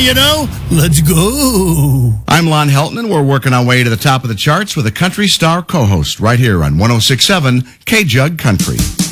you know, let's go. I'm Lon Helton, and we're working our way to the top of the charts with a Country Star co-host right here on 106.7 K-Jug Country.